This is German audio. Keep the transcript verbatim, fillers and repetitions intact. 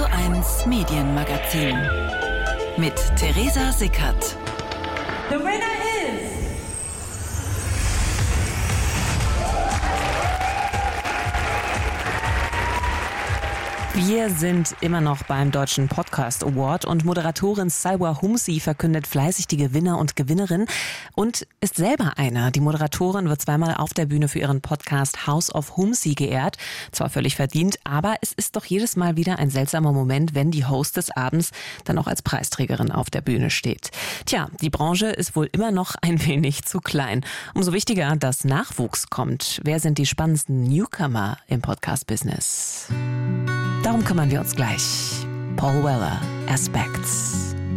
eins Medienmagazin mit Theresa Sickert. The winner is... Wir sind immer noch beim Deutschen Podcast Award und Moderatorin Salwa Humsi verkündet fleißig die Gewinner und Gewinnerinnen und ist selber einer. Die Moderatorin wird zweimal auf der Bühne für ihren Podcast House of Humsi geehrt. Zwar völlig verdient, aber es ist doch jedes Mal wieder ein seltsamer Moment, wenn die Host des Abends dann auch als Preisträgerin auf der Bühne steht. Tja, die Branche ist wohl immer noch ein wenig zu klein. Umso wichtiger, dass Nachwuchs kommt. Wer sind die spannendsten Newcomer im Podcast-Business? Darum kümmern wir uns gleich. Paul Weller, Aspects.